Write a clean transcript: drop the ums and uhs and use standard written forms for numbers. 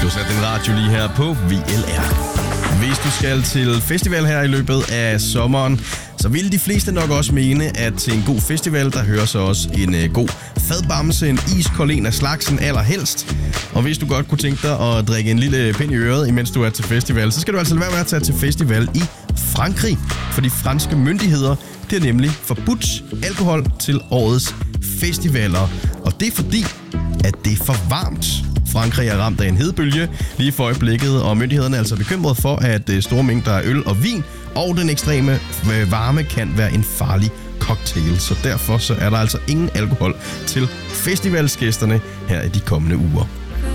Du satte din radio lige her på VLR. Hvis du skal til festival her i løbet af sommeren, så vil de fleste nok også mene, at til en god festival, der hører så også en god fadbamse, en iskold en af slagsen allerhelst. Og hvis du godt kunne tænke dig at drikke en lille pind i øret, imens du er til festival, så skal du altså lade være med at tage til festival i Frankrig. For de franske myndigheder, det er nemlig forbudt alkohol til årets festivaler. Og det er fordi, at det er for varmt. Frankrig er ramt af en hedebølge lige for øjeblikket, og myndighederne er altså bekymret for, at store mængder af øl og vin og den ekstreme varme kan være en farlig cocktail. Så derfor så er der altså ingen alkohol til festivalsgæsterne her i de kommende uger.